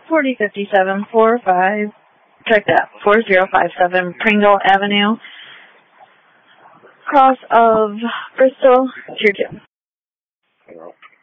405745. Check that. 4057 Pringle Avenue. Cross of Bristol, Tier 2.